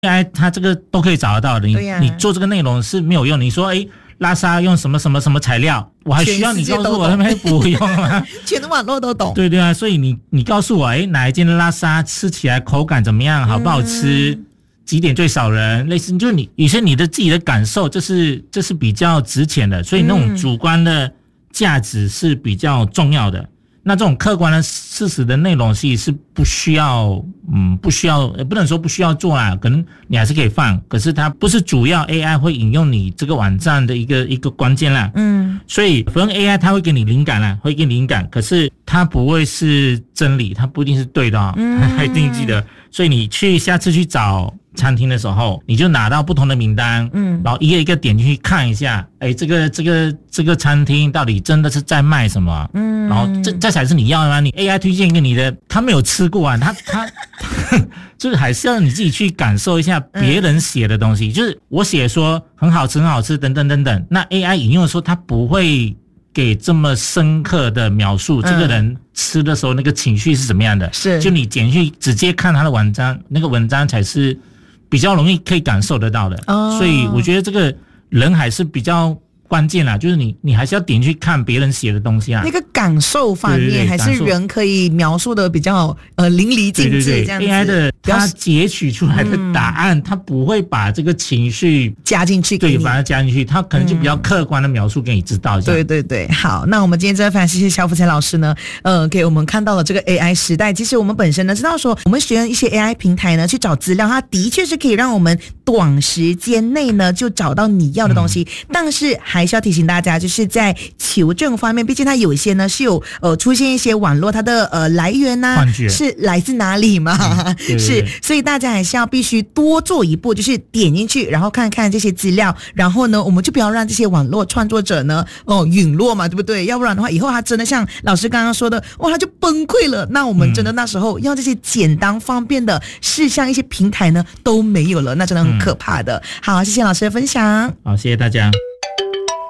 AI 它这个都可以找得到的，你做这个内容是没有用。你说拉沙用什么什么什么材料，我还需要你告诉我，不用啊， 全网络都懂。 对啊，所以你告诉我，哪一间拉沙吃起来口感怎么样，好不好吃？几点最少人？类似，就是有些你的自己的感受，这是比较值钱的，所以那种主观的价值是比较重要的。那这种客观的事实的内容其实是不需要，不能说不需要做啦，可能你还是可以放，可是它不是主要 AI 会引用你这个网站的一个关键啦。所以反正 AI 它会给你灵感啦，会给你灵感，可是它不会是真理，它不一定是对的哦，一定记得。所以你下次去找餐厅的时候，你就拿到不同的名单，然后一个一个点进去看一下，这个餐厅到底真的是在卖什么？然后这才是你要的吗？你 AI 推荐给你的，他没有吃过啊，他就是还是要你自己去感受一下别人写的东西，就是我写说很好吃很好吃等等等等，那 AI 引用的时候，他不会给这么深刻的描述这个人吃的时候那个情绪是怎么样的，就你点去直接看他的文章，那个文章才是比较容易可以感受得到的。所以我觉得这个人还是比较关键啦，就是你还是要点去看别人写的东西啊， 那个感受方面还是人可以描述的比较淋漓尽致这样子。 AI 的它截取出来的答案，它不会把这个情绪加进去给你， 对，把它加进去，它可能就比较客观的描述给你知道。 对，好，那我们今天真的非常谢谢萧福才老师呢，给我们看到了这个 AI 时代。其实我们本身呢知道说，我们使用一些 AI 平台呢去找资料，它的确是可以让我们短时间内呢就找到你要的东西，但是还是要提醒大家，就是在求证方面，毕竟它有一些呢是有出现一些网络它的来源啊是来自哪里嘛，是，所以大家还是要必须多做一步，就是点进去，然后看看这些资料，然后呢，我们就不要让这些网络创作者呢陨落嘛，对不对？要不然的话，以后他真的像老师刚刚说的，哇，他就崩溃了。那我们真的那时候要这些简单方便的事项，一些平台呢都没有了，那真的很可怕的。好，谢谢老师的分享。 好，谢谢大家。